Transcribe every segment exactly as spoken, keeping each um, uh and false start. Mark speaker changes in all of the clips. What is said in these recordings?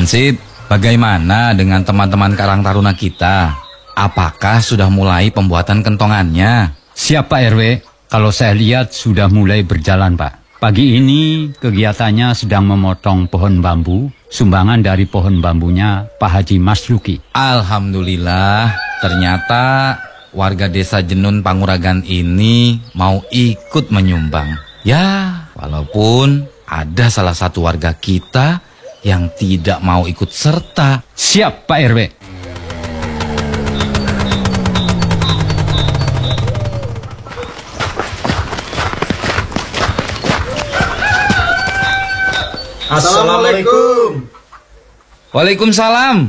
Speaker 1: Hansip, bagaimana dengan teman-teman Karang Taruna kita? Apakah sudah mulai pembuatan kentongannya?
Speaker 2: Siap Pak R W, kalau saya lihat sudah mulai berjalan Pak. Pagi ini kegiatannya sedang memotong pohon bambu, sumbangan dari pohon bambunya Pak Haji Masluki.
Speaker 1: Alhamdulillah, ternyata warga desa Jenun Panguragan ini mau ikut menyumbang. Ya, walaupun ada salah satu warga kita yang tidak mau ikut serta.
Speaker 2: Siap Pak R W.
Speaker 3: Assalamualaikum.
Speaker 1: Waalaikumsalam.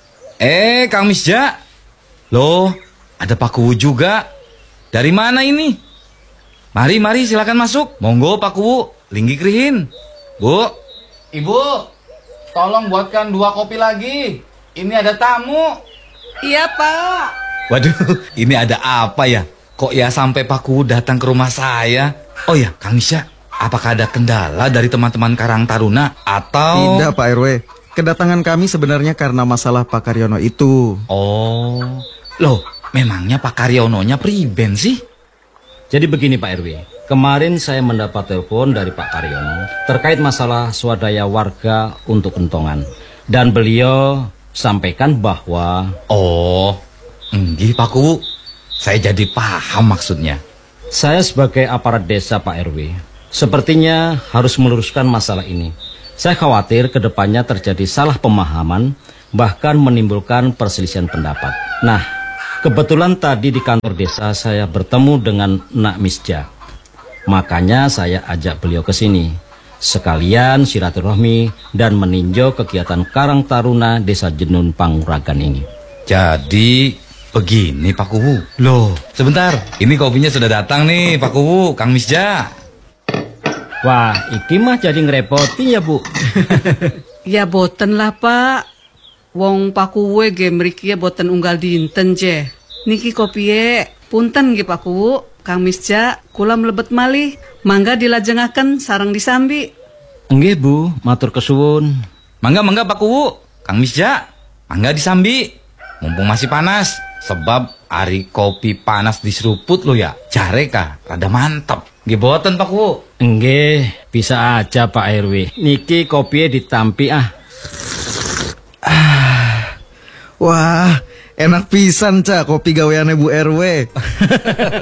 Speaker 1: Eh, Kang Misja. Loh, ada Pak Kuwu juga. Dari mana ini? Mari, mari silakan masuk. Monggo Pak Kuwu, linggi krihin. Bu, Ibu, tolong buatkan dua kopi lagi. Ini ada tamu.
Speaker 4: Iya Pak.
Speaker 1: Waduh, ini ada apa ya? Kok ya sampai Pak Kuwu datang ke rumah saya? Oh ya, Kang Misja, apakah ada kendala dari teman-teman Karang Taruna atau...
Speaker 3: Tidak Pak R W, kedatangan kami sebenarnya karena masalah Pak Karyono itu.
Speaker 1: Oh, loh, memangnya Pak Karyononya priben sih?
Speaker 5: Jadi begini Pak R W, kemarin saya mendapat telepon dari Pak Karyono terkait masalah swadaya warga untuk kentongan. Dan beliau sampaikan bahwa...
Speaker 1: Oh, enggih Pak Kuwu, saya jadi paham maksudnya.
Speaker 5: Saya sebagai aparat desa Pak R W, sepertinya harus meluruskan masalah ini. Saya khawatir kedepannya terjadi salah pemahaman, bahkan menimbulkan perselisihan pendapat. Nah, kebetulan tadi di kantor desa saya bertemu dengan Nak Misja. Makanya saya ajak beliau ke sini. Sekalian silaturahmi dan meninjau kegiatan Karang Taruna Desa Jenun Panguragan ini.
Speaker 1: Jadi begini Pak Kuwu. Loh, sebentar. Ini kopinya sudah datang nih Pak Kuwu, Kang Misja.
Speaker 5: Wah, iki mah jadi ngerepotin ya Bu.
Speaker 4: Ya boten lah Pak. Wong Pak Kuwu ge mriki boten unggal dinten je. Niki kopie punten nggih Pak Kuwu. Kang Misja kula mlebet malih. Mangga dilajengaken sareng disambi.
Speaker 5: Nggih Bu, matur kesuwun.
Speaker 1: Mangga mangga Pak Kuwu, Kang Misja. Mangga disambi. Mumpung masih panas. Sebab ari kopi panas diseruput lo ya. Jareka rada mantap. Nggih boten Pak Kuwu.
Speaker 5: Nggih, bisa aja Pak R W. Niki kopinya ditampi ah.
Speaker 3: Ah, wah, enak pisan Cak kopi gaweane Bu R W.